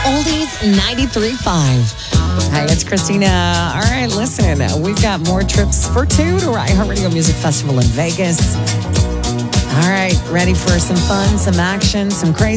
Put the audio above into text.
Oldies 93.5. Hi, it's Christina. All right, listen, we've got more trips for two to iHeartRadio Music Festival in Vegas. All right, ready for some fun, some action, some crazy